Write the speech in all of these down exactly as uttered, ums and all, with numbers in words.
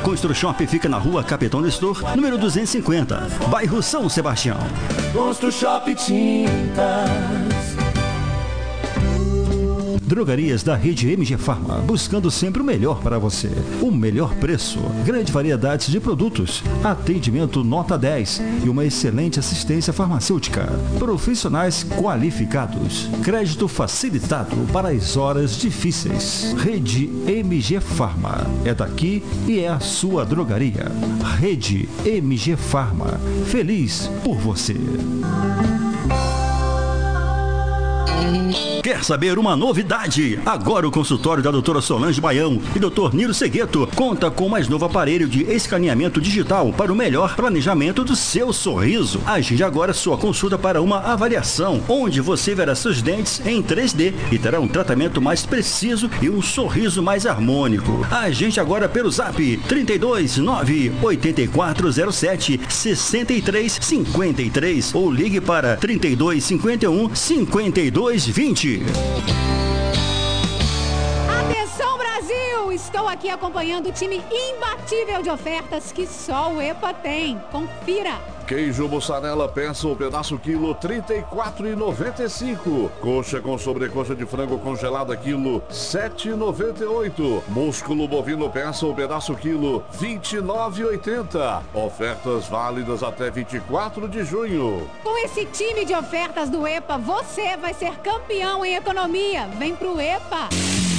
Construshop fica na rua Capitão Nestor, número duzentos e cinquenta, bairro São Sebastião. Construshop Tintas. Drogarias da rede M G Pharma, buscando sempre o melhor para você. O melhor preço, grande variedade de produtos, atendimento nota dez e uma excelente assistência farmacêutica. Profissionais qualificados, crédito facilitado para as horas difíceis. Rede M G Pharma, é daqui e é a sua drogaria. Rede M G Pharma, feliz por você. Quer saber uma novidade? Agora o consultório da doutora Solange Baião e doutor Niro Segueto conta com o mais novo aparelho de escaneamento digital para o melhor planejamento do seu sorriso. Agende agora sua consulta para uma avaliação, onde você verá seus dentes em três D e terá um tratamento mais preciso e um sorriso mais harmônico. Agende agora pelo zap trinta e dois, nove, oito quatro zero sete, seis três cinco três ou ligue para trinta e dois, cinquenta e um, cinquenta e dois, vinte. Atenção, Brasil! Estou aqui acompanhando o time imbatível de ofertas que só o EPA tem. Confira! Queijo mussarela peça o pedaço quilo trinta e quatro reais e noventa e cinco. Coxa com sobrecoxa de frango congelada quilo sete reais e noventa e oito. Músculo bovino peça o pedaço quilo vinte e nove reais e oitenta. Ofertas válidas até vinte e quatro de junho. Com esse time de ofertas do EPA, você vai ser campeão em economia. Vem pro EPA!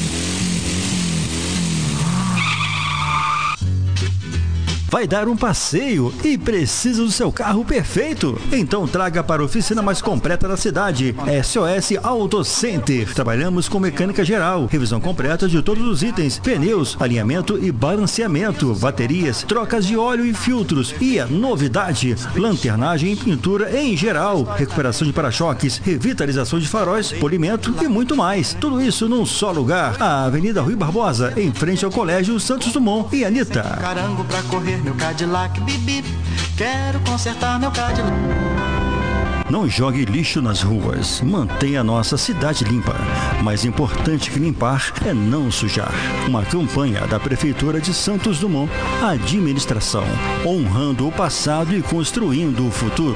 Vai dar um passeio e precisa do seu carro perfeito? Então traga para a oficina mais completa da cidade, S O S Auto Center. Trabalhamos com mecânica geral, revisão completa de todos os itens, pneus, alinhamento e balanceamento, baterias, trocas de óleo e filtros. E a novidade, lanternagem e pintura em geral, recuperação de para-choques, revitalização de faróis, polimento e muito mais. Tudo isso num só lugar, a Avenida Rui Barbosa, em frente ao Colégio Santos Dumont e Anitta. Carango pra correr meu Cadillac, bip, quero consertar meu Cadillac. Não jogue lixo nas ruas, mantenha a nossa cidade limpa. Mais importante que limpar é não sujar. Uma campanha da Prefeitura de Santos Dumont, administração, honrando o passado e construindo o futuro.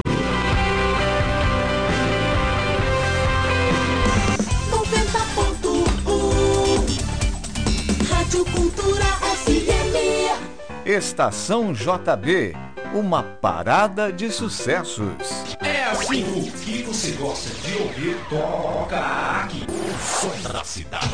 noventa ponto um Rádio Cultura F M. Estação J B, uma parada de sucessos. É assim, o que você gosta de ouvir, toca aqui. O som da cidade.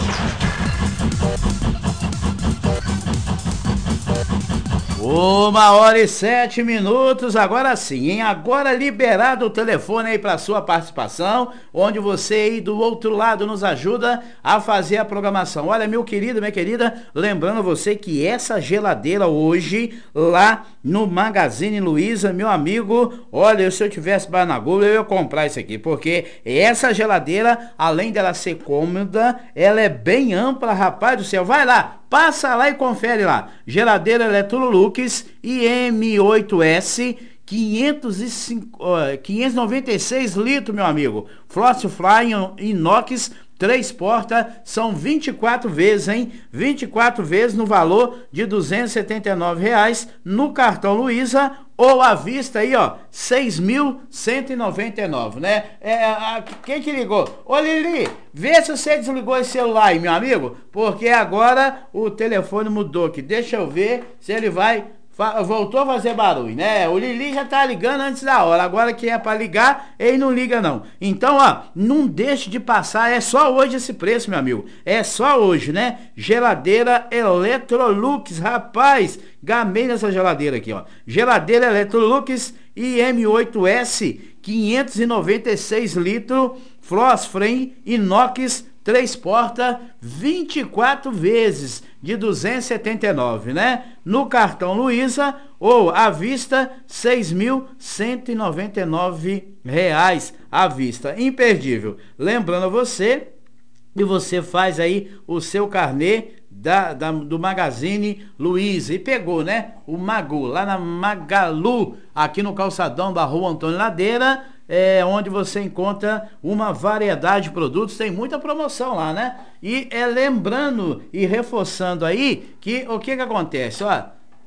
Uma hora e sete minutos, agora sim, hein? Agora liberado o telefone aí para sua participação, onde você aí do outro lado nos ajuda a fazer a programação. Olha, meu querido, minha querida, lembrando você que essa geladeira hoje, lá no Magazine Luiza, meu amigo, olha, se eu tivesse Barnagulo, eu ia comprar isso aqui, porque essa geladeira, além dela ser cômoda, ela é bem ampla, rapaz do céu, vai lá, passa lá e confere lá. Geladeira Electrolux I M oito S, quinhentos e cinco, uh, quinhentos e noventa e seis litros, meu amigo. Frost Fly inox, três portas, são vinte e quatro vezes, hein? vinte e quatro vezes no valor de duzentos e setenta e nove reais no cartão Luiza ou à vista aí, ó, seis mil cento e noventa e nove, né? É, a, quem que ligou? Ô Lili, vê se você desligou esse celular aí, meu amigo, porque agora o telefone mudou aqui. Deixa eu ver se ele vai... Voltou a fazer barulho, né? O Lili já tá ligando antes da hora. Agora que é pra ligar, ele não liga não. Então, ó, não deixe de passar. É só hoje esse preço, meu amigo. É só hoje, né? Geladeira Electrolux, rapaz. Gamei nessa geladeira aqui, ó. Geladeira Electrolux I M oito S, quinhentos e noventa e seis litros, Frost Frame inox, três portas, vinte e quatro vezes de duzentos e setenta e nove, né? No cartão Luiza ou à vista, seis mil cento e noventa e nove reais à vista. Imperdível. Lembrando a você que você faz aí o seu carnê da, da, do Magazine Luiza e pegou, né? O Magu, lá na Magalu, aqui no calçadão da Rua Antônio Ladeira, é onde você encontra uma variedade de produtos, tem muita promoção lá, né? E é lembrando e reforçando aí que o que que acontece, ó,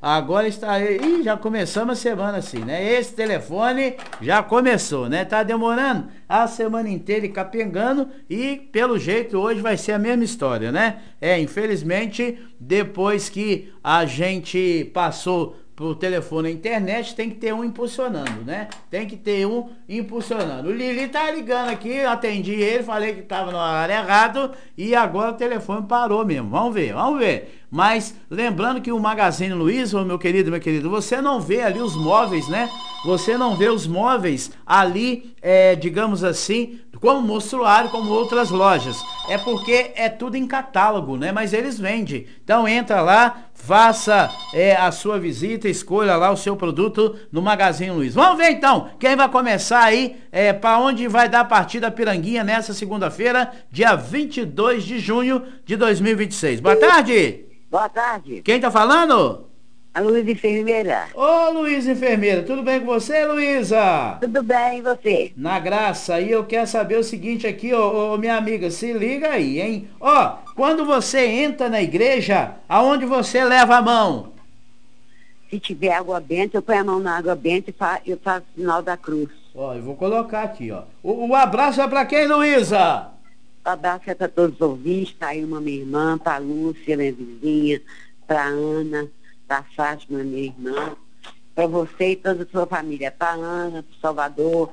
agora está... Ih, já começamos a semana assim, né? Esse telefone já começou, né? Tá demorando a semana inteira e capengando e, pelo jeito, hoje vai ser a mesma história, né? É, infelizmente, depois que a gente passou pro telefone e internet, tem que ter um impulsionando, né? Tem que ter um impulsionando. O Lili tá ligando aqui, eu atendi ele, falei que tava no horário errado e agora o telefone parou mesmo. Vamos ver, vamos ver. Mas lembrando que o Magazine Luiza, meu querido, meu querido, você não vê ali os móveis, né? Você não vê os móveis ali, é, digamos assim, como mostruário, como outras lojas. É porque é tudo em catálogo, né? Mas eles vendem. Então entra lá, faça é, a sua visita, escolha lá o seu produto no Magazine Luiza. Vamos ver então quem vai começar aí, é, para onde vai dar a partida Piranguinha nessa segunda-feira, dia vinte e dois de junho de dois mil e vinte e seis. Boa tarde! Boa tarde. Quem tá falando? A Luísa Enfermeira. Ô, Luísa Enfermeira, tudo bem com você, Luísa? Tudo bem, e você? Na graça, e eu quero saber o seguinte aqui, ô, ô, minha amiga, se liga aí, hein? Ó, quando você entra na igreja, aonde você leva a mão? Se tiver água benta, eu ponho a mão na água benta e fa eu faço o sinal da cruz. Ó, eu vou colocar aqui, ó. O, o abraço é pra quem, Luísa? O abraço é para todos os ouvintes, para a Ilma, minha irmã, para a Lúcia, minha vizinha, para a Ana, para a Fátima, minha irmã, para você e toda a sua família, para a Ana, para o Salvador.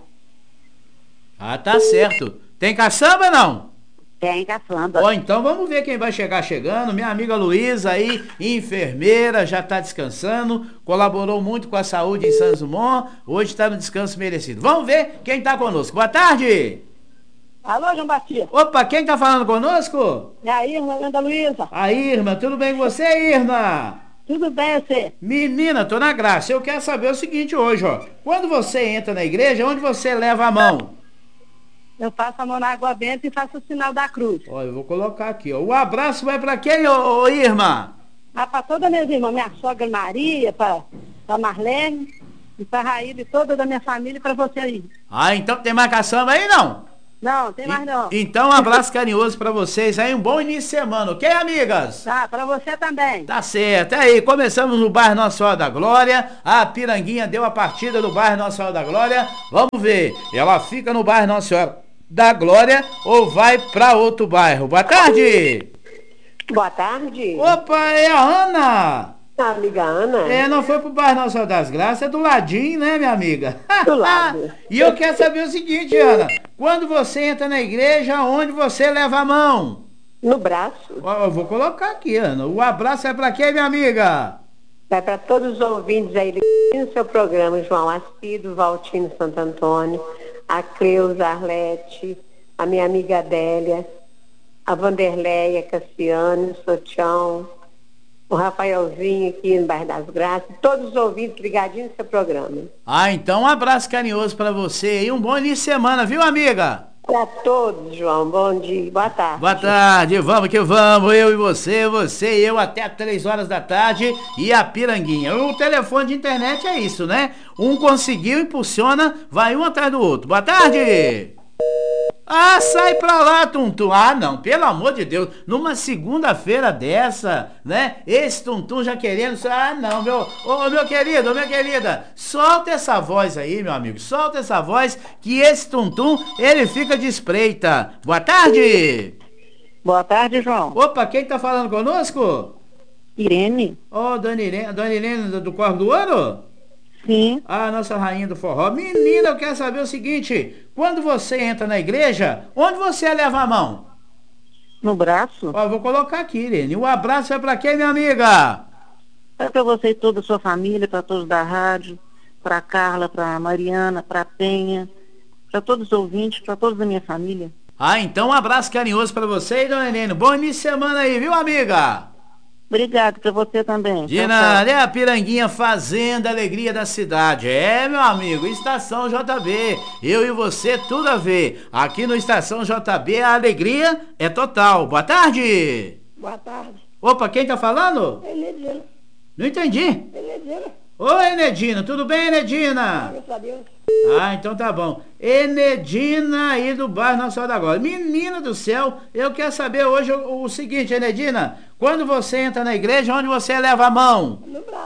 Ah, tá certo. Tem caçamba, não? Tem caçamba. Ó, então vamos ver quem vai chegar chegando. Minha amiga Luísa aí, enfermeira, já tá descansando, colaborou muito com a saúde em Santos Dumont, hoje tá no descanso merecido. Vamos ver quem tá conosco. Boa tarde! Alô, João Batista. Opa, quem tá falando conosco? É a Irma, Ana Luísa. A Irma, tudo bem com você, Irma? Tudo bem, você? Menina, tô na graça. Eu quero saber o seguinte hoje, ó. Quando você entra na igreja, onde você leva a mão? Eu passo a mão na água benta e faço o sinal da cruz. Ó, eu vou colocar aqui, ó. O abraço vai pra quem, ô, ô Irma? Ah, pra todas as minhas irmãs, minha sogra Maria, pra, pra Marlene, e pra Raíla e toda da minha família e pra você aí. Ah, então tem mais caçamba aí, não? Não, tem mais não. Então, um abraço carinhoso pra vocês aí, um bom início de semana, ok, amigas? Tá, pra você também. Tá certo. Aí, começamos no bairro Nossa Senhora da Glória, a Piranguinha deu a partida no bairro Nossa Senhora da Glória, vamos ver, ela fica no bairro Nossa Senhora da Glória ou vai pra outro bairro? Boa tarde! Boa tarde! Opa, é a Ana! A amiga Ana? É, não foi pro bairro Nossa Senhora das Graças, é do ladinho, né, minha amiga? Do lado. E eu quero saber o seguinte, Ana, quando você entra na igreja, onde você leva a mão? No braço. Ó, eu vou colocar aqui, Ana. O abraço é pra quem, minha amiga? Vai para todos os ouvintes aí no seu programa, João Acido, Valtino Santo Antônio, a Cleusa Arlete, a minha amiga Adélia, a Vanderleia Cassiano, o Sotião, o Rafaelzinho aqui no Bairro das Graças, todos os ouvintes ligadinhos no seu programa. Ah, então um abraço carinhoso pra você e um bom início de semana, viu, amiga? Para todos, João, bom dia, boa tarde. Boa tarde, vamos que vamos, eu e você, você e eu até três horas da tarde e a Piranguinha. O telefone de internet é isso, né? Um conseguiu, impulsiona, vai um atrás do outro. Boa tarde! Ah, sai pra lá, Tuntum. Ah, não, pelo amor de Deus. Numa segunda-feira dessa, né? Esse Tuntum já querendo... Ah, não, meu... Ô, meu querido, ô, minha querida. Solta essa voz aí, meu amigo. Solta essa voz que esse Tuntum, ele fica de espreita. Boa tarde. Boa tarde, João. Opa, quem tá falando conosco? Irene. Ô, oh, Dona Irene, Dona Irene do, do Corpo do Ouro? Sim. Ah, nossa rainha do forró. Menina, eu quero saber o seguinte. Quando você entra na igreja, onde você leva a mão? No braço. Ó, eu vou colocar aqui, Irene. O abraço é pra quem, minha amiga? É pra você e toda a sua família, pra todos da rádio, pra Carla, pra Mariana, pra Penha, pra todos os ouvintes, pra todos da minha família. Ah, então um abraço carinhoso pra você e Dona Irene. Bom início de semana aí, viu, amiga? Obrigado, pra você também. De nada, é a Piranguinha fazendo a alegria da cidade. É, meu amigo, Estação J B. Eu e você, tudo a ver. Aqui no Estação J B, a alegria é total. Boa tarde. Boa tarde. Opa, quem tá falando? Enedina. Não entendi. Enedina. Oi, Enedina. Tudo bem, Enedina? Graças a Deus. Ah, então tá bom. Enedina aí do bairro Nossa Senhora da Glória. Menina do céu, eu quero saber hoje o, o seguinte, Enedina. Quando você entra na igreja, onde você leva a mão? No braço.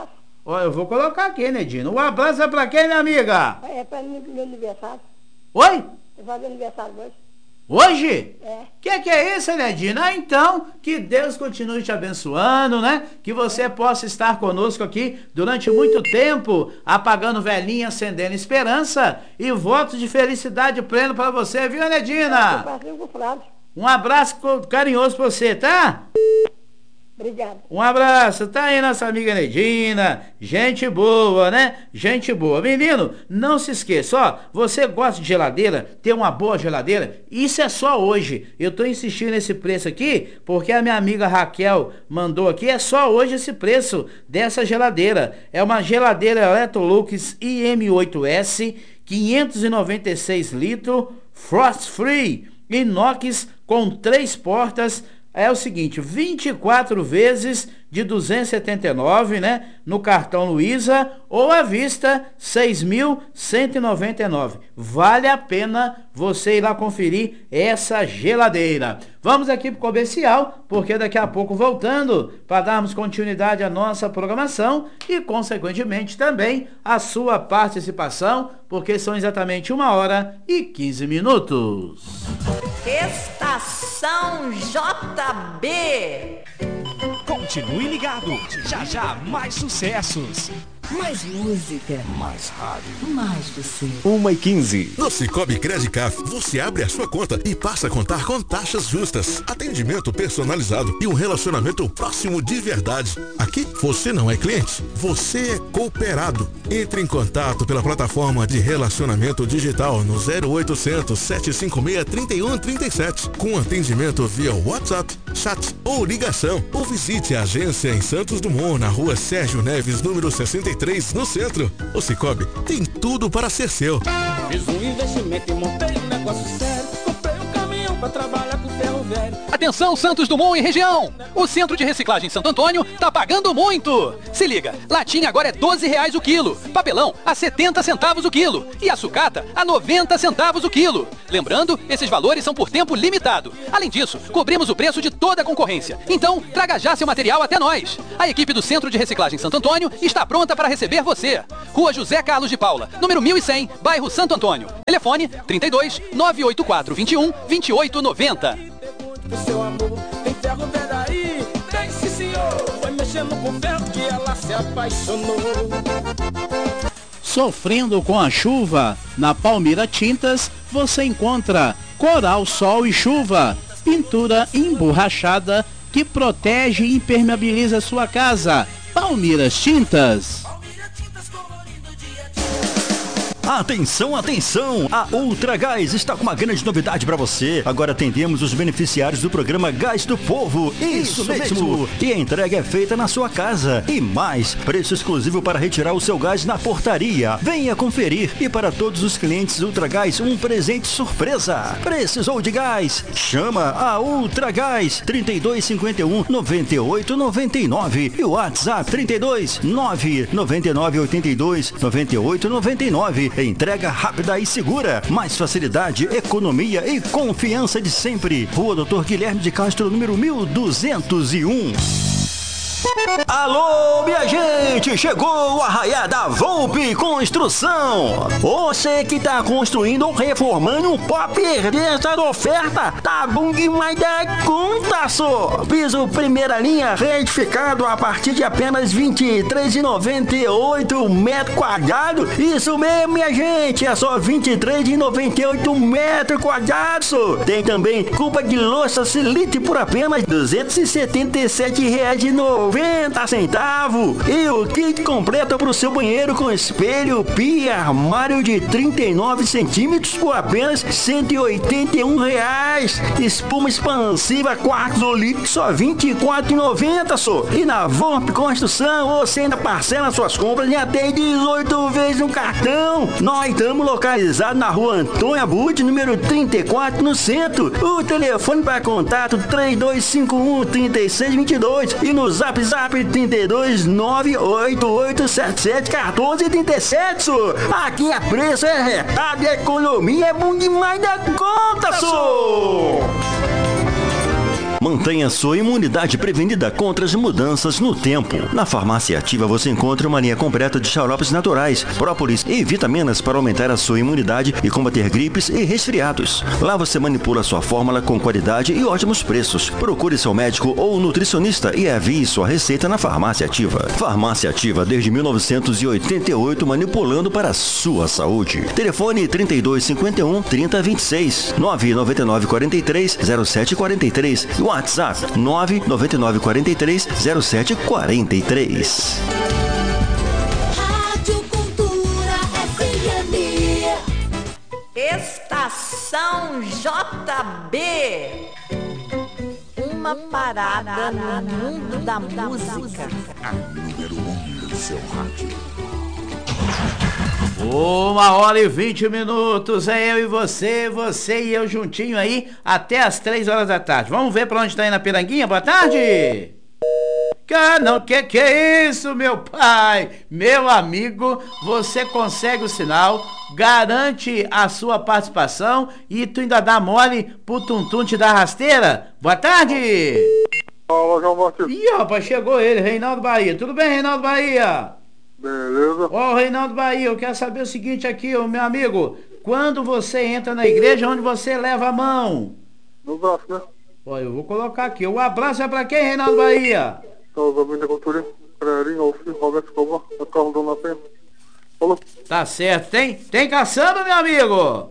Ó, eu vou colocar aqui, Nedina. Um abraço é pra quem, minha amiga? É pra mim, meu aniversário. Oi? Eu vou fazer aniversário hoje. Hoje? É. Que que é isso, Nedina? Ah, então, que Deus continue te abençoando, né? Que você possa estar conosco aqui durante muito tempo, apagando velhinha, acendendo esperança e votos de felicidade pleno pra você, viu, Nedina? Um abraço carinhoso pra você, tá? Obrigado. Um abraço, tá aí nossa amiga Nedina, gente boa, né? Gente boa. Menino, não se esqueça, ó, você gosta de geladeira, ter uma boa geladeira? Isso é só hoje. Eu tô insistindo nesse preço aqui, porque a minha amiga Raquel mandou aqui, é só hoje esse preço dessa geladeira. É uma geladeira Electrolux I M oito S, quinhentos e noventa e seis litros, frost free, inox com três portas. É o seguinte, vinte e quatro vezes de duzentos e setenta e nove, né, no cartão Luiza, ou à vista seis mil cento e noventa e nove. Vale a pena você ir lá conferir essa geladeira. Vamos aqui pro comercial, porque daqui a pouco voltando para darmos continuidade à nossa programação e consequentemente também a sua participação, porque são exatamente uma hora e quinze minutos. Estação J B. Continue ligado, já já mais sucessos. Mais música. Mais rádio. Mais você. uma e quinze. No Cicobi Credicaf, você abre a sua conta e passa a contar com taxas justas, atendimento personalizado e um relacionamento próximo de verdade. Aqui, você não é cliente, você é cooperado. Entre em contato pela plataforma de relacionamento digital no zero oitocentos, sete cinco seis, três um três sete, com atendimento via WhatsApp, chat ou ligação. Ou visite a agência em Santos Dumont, na rua Sérgio Neves, número sessenta e três, no centro. O Cicobi tem tudo para ser seu. Fiz um investimento e montei um negócio sério. Comprei um caminhão para trabalhar com ferro velho. Atenção, Santos Dumont e região. O Centro de Reciclagem Santo Antônio tá pagando muito. Se liga, latinha agora é doze reais o quilo. Papelão a setenta centavos o quilo. E a sucata a noventa centavos o quilo. Lembrando, esses valores são por tempo limitado. Além disso, cobrimos o preço de toda a concorrência. Então, traga já seu material até nós. A equipe do Centro de Reciclagem Santo Antônio está pronta para receber você. Rua José Carlos de Paula, número mil e cem, bairro Santo Antônio. Telefone trinta e dois, nove oito quatro, vinte e um, vinte e oito noventa. O seu amor tem ferro velho aí, tem sim senhor. Foi mexendo com ferro que ela se apaixonou. Sofrendo com a chuva? Na Palmira Tintas você encontra Coral, Sol e Chuva, pintura emborrachada que protege e impermeabiliza sua casa. Palmiras Tintas. Atenção, atenção! A Ultra Gás está com uma grande novidade para você. Agora atendemos os beneficiários do programa Gás do Povo. Isso, Isso mesmo. mesmo! E a entrega é feita na sua casa. E mais, preço exclusivo para retirar o seu gás na portaria. Venha conferir. E para todos os clientes Ultra Gás, um presente surpresa. Precisou de gás? Chama a Ultra Gás. trinta e dois, cinquenta e um, noventa e oito, noventa e nove. E o WhatsApp trinta e dois, nove, noventa e nove, oitenta e dois, noventa e oito, noventa e nove. Entrega rápida e segura. Mais facilidade, economia e confiança de sempre. Rua Doutor Guilherme de Castro, número mil duzentos e um. Alô, minha gente, chegou o Arraiá da Volpe Construção. Você que tá construindo ou reformando, não pode perder essa oferta. Tá bom demais da conta, só. Piso primeira linha retificado a partir de apenas vinte e três reais e noventa e oito metros quadrados. Isso mesmo, minha gente, é só vinte e três reais e noventa e oito metros quadrados. Tem também cuba de louça Silite por apenas duzentos e setenta e sete reais e noventa centavos. E o kit completo para o seu banheiro com espelho, pia, armário de trinta e nove centímetros por apenas cento e oitenta e um reais. Espuma expansiva quartos Olímpicos só vinte e quatro reais e noventa centavos. Só. E na Volpe Construção você ainda parcela suas compras em até dezoito vezes no cartão. Nós estamos localizados na rua Antônio Abud, número trinta e quatro, no centro. O telefone para contato três dois cinco um, três seis dois dois e no zap zap trinta e dois, nove oito oito sete sete, um quatro três sete, so. Aqui é preço, é recado, é economia, é bom demais da conta, so. Mantenha sua imunidade prevenida contra as mudanças no tempo. Na Farmácia Ativa você encontra uma linha completa de xaropes naturais, própolis e vitaminas para aumentar a sua imunidade e combater gripes e resfriados. Lá você manipula sua fórmula com qualidade e ótimos preços. Procure seu médico ou nutricionista e envie sua receita na Farmácia Ativa. Farmácia Ativa desde mil novecentos e oitenta e oito, manipulando para a sua saúde. Telefone trinta e dois cinquenta e um, trinta, vinte e seis, nove nove nove quatro três, zero sete quatro três e WhatsApp nove nove nove quatro três, zero sete quatro três. Rádio Cultura F M. Estação J B. Uma parada no mundo da música. A número um do seu rádio. Uma hora e vinte minutos, é eu e você, você e eu juntinho aí, até as três horas da tarde. Vamos ver pra onde tá indo a Piranguinha? Boa tarde! Cara, não, que que é isso, meu pai? Meu amigo, você consegue o sinal, garante a sua participação e tu ainda dá mole pro Tuntum te dar rasteira? Boa tarde! Fala, João Batista. Ih, rapaz, chegou ele, Reinaldo Bahia. Tudo bem, Reinaldo Bahia? Beleza. Ó, oh, Reinaldo Bahia, eu quero saber o seguinte aqui, ô meu amigo. Quando você entra na igreja, onde você leva a mão? No braço, né? Ó, eu vou colocar aqui. O abraço é pra quem, Reinaldo Bahia? Salve, Avenida Cultura, Pereirinho, Alfim, Roberto Escobar, a Carlos Dona Penha. Falou. Tá certo. Tem, tem caçamba, meu amigo?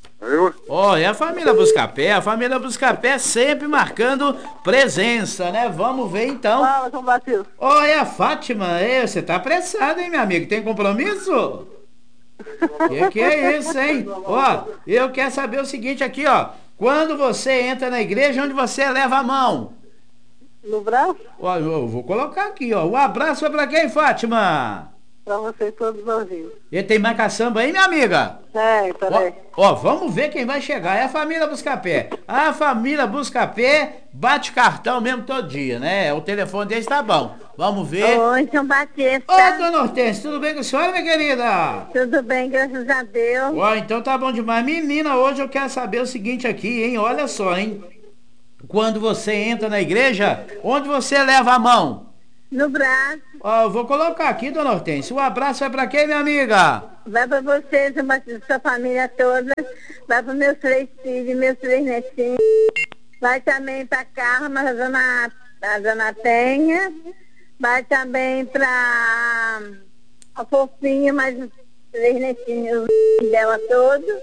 Ó, oh, e a família Buscapé, a família Buscapé sempre marcando presença, né? Vamos ver então. Fala, João Batista. Ó, oh, é a Fátima, é, você tá apressado, hein, meu amigo? Tem compromisso? Que que é isso, hein? Ó, oh, eu quero saber o seguinte aqui, ó. Quando você entra na igreja, onde você leva a mão? No braço? Ó, oh, eu vou colocar aqui, ó. O abraço é pra quem, Fátima? Pra você e todos os ouvintes. E tem mais caçamba aí, minha amiga? É, peraí. Ó, ó, vamos ver quem vai chegar. É a família Buscapé. A família Buscapé bate cartão mesmo todo dia, né? O telefone deles tá bom. Vamos ver. Oi, São Batista. Ô, dona Hortência, tudo bem com a senhora, minha querida? Tudo bem, graças a Deus. Ó, então tá bom demais. Menina, hoje eu quero saber o seguinte aqui, hein? Olha só, hein? Quando você entra na igreja, onde você leva a mão? No braço. Ó, eu vou colocar aqui, dona Hortência. O abraço vai pra quem, minha amiga? Vai pra você, São Batista, sua família toda. Vai para meus três filhos, meus três netinhos. Vai também pra Carla, a dona, a dona Penha. Vai também pra a Fofinha, mais os três netinhos dela todos.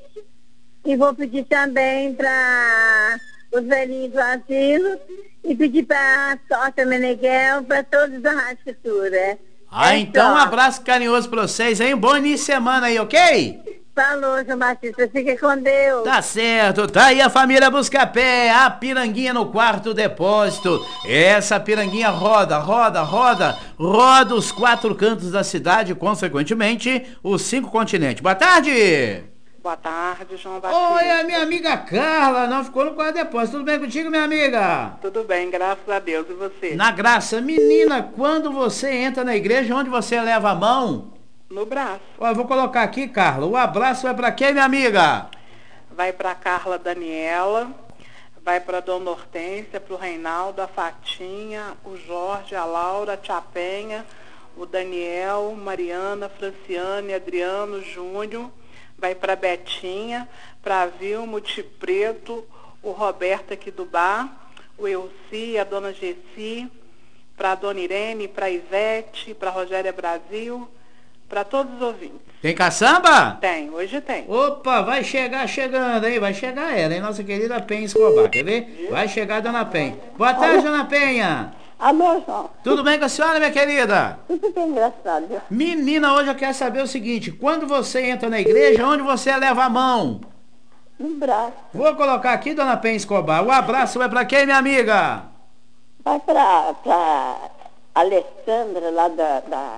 E vou pedir também pra os velhinhos do asilo. E pedir pra Sócia Meneghel, pra todos da Rádio Cultura. Ah, é então só. Um abraço carinhoso pra vocês aí. Um bom início de semana aí, ok? Falou, João Batista. Fique com Deus. Tá certo. Tá aí a família Buscapé. A piranguinha no quarto depósito. Essa piranguinha roda, roda, roda. Roda os quatro cantos da cidade, consequentemente, os cinco continentes. Boa tarde. Boa tarde, João Batista. Oi, a minha amiga Carla, não ficou no quarto depósito. Tudo bem contigo, minha amiga? Tudo bem, graças a Deus. E você? Na graça. Menina, quando você entra na igreja, onde você leva a mão? No braço. Ó, eu vou colocar aqui, Carla. O abraço vai pra quem, minha amiga? Vai pra Carla Daniela, vai pra Dona Hortência, pro Reinaldo, a Fatinha, o Jorge, a Laura, a Tia Penha, o Daniel, Mariana, Franciane, Adriano, Júnior. Vai para Betinha, para Vilma, o Tio Preto, o Roberto aqui do bar, o Elci, a Dona Gessi, para a Dona Irene, para a Ivete, para a Rogéria Brasil, para todos os ouvintes. Tem caçamba? Tem, hoje tem. Opa, vai chegar chegando aí, vai chegar ela, hein? Nossa querida Penha Escobar, quer ver? Vai chegar a Dona Penha. Boa tarde, Dona Penha. Alô, João. Tudo bem com a senhora, minha querida? Tudo bem, graças a Deus. Menina, hoje eu quero saber o seguinte, quando você entra na igreja, onde você leva a mão? No braço. Vou colocar aqui, Dona Penha Escobar. O abraço vai pra quem, minha amiga? Vai pra, pra Alessandra, lá da, da,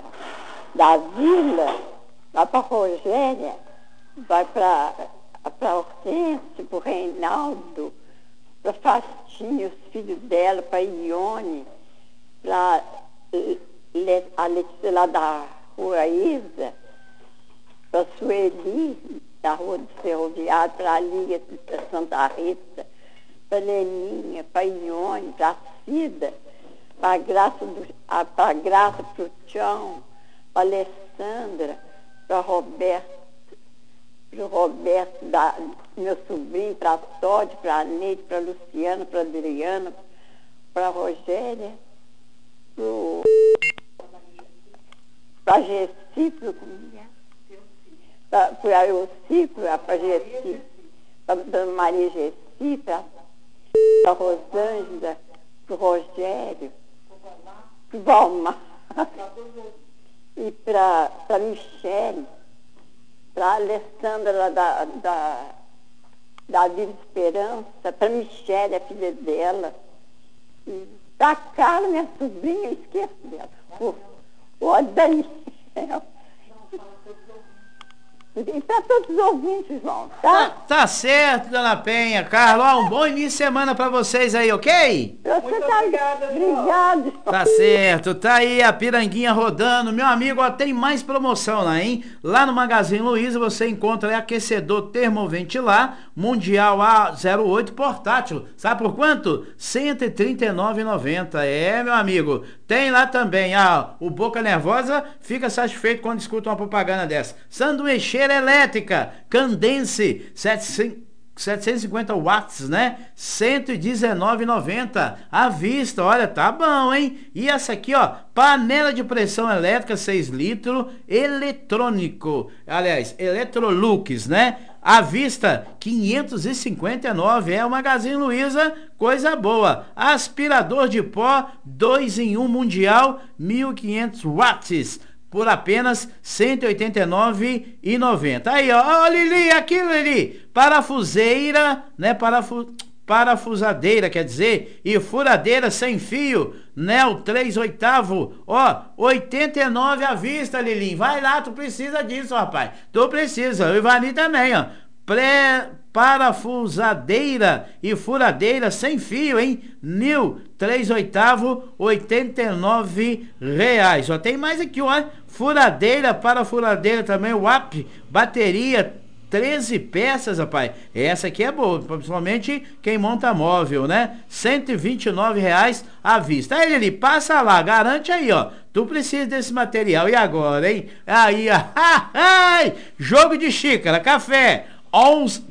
da vila, vai pra Rogéria, vai pra, pra Hortência, pro Reinaldo, pra Fatinha, os filhos dela, pra Ione, pra a Letícia lá da Rua Isa, pra Sueli, da Rua do Ferroviário, pra Liga da Santa Rita, pra Leninha, pra Ione, pra Cida, pra Graça, do, a, pra Graça, pro Tião, pra Alessandra, pra Roberto, pro Roberto, da, meu sobrinho, pra Todd, pra Neide, pra Luciana, pra Adriana, pra Rogéria, pro, pra Gessi, pro, pra, pra Elci, pra, pra Gessi, pra Dona Maria Gessi, pra, pra Rosângela, pro Rogério, pro Valmar, e pra, pra Michele, pra Alessandra da, da, da Viva Esperança, pra Michele, a filha dela, e pra Carla, minha sobrinha, eu esqueço dela, o, o Daniel, e pra todos os ouvintes, João, tá? Tá, tá certo, Dona Penha. Carla, ó, um bom início de semana pra vocês aí, ok? Você Muito tá... obrigada, obrigado. Tá certo, tá aí a piranguinha rodando. Meu amigo, ó, tem mais promoção lá, hein? Lá no Magazine Luiza você encontra aí aquecedor termoventilar Mundial A zero oito portátil. Sabe por quanto? cento e trinta e nove reais e noventa centavos. É, meu amigo. Tem lá também, ah, o Boca Nervosa fica satisfeito quando escuta uma propaganda dessa. Sanduicheira elétrica, Candense, setecentos e cinquenta watts, né? cento e dezenove reais e noventa centavos. À vista, olha, tá bom, hein? E essa aqui, ó, panela de pressão elétrica, seis litros, eletrônico. Aliás, Electrolux, né? À vista, quinhentos e cinquenta e nove reais. É o Magazine Luiza, coisa boa. Aspirador de pó, dois em um Mundial, mil e quinhentos watts. Por apenas cento e oitenta e nove reais e noventa centavos. Aí, ó, ó, Lili, aqui, Lili, parafuseira, né, parafu, parafusadeira, quer dizer, e furadeira sem fio, né, o três oitavos, ó, oitenta e nove reais à vista, Lili, vai lá, tu precisa disso, rapaz, tu precisa, o Ivani também, ó, pré... parafusadeira e furadeira sem fio, hein? Nil, três oitavos, oitenta e nove reais. Ó, tem mais aqui, ó. Furadeira, parafuradeira também, o A P, bateria, treze peças, rapaz. Essa aqui é boa, principalmente quem monta móvel, né? cento e vinte e nove reais à vista. Aí, Lili, passa lá, garante aí, ó. Tu precisa desse material. E agora, hein? Aí, ó. Jogo de xícara, café. onze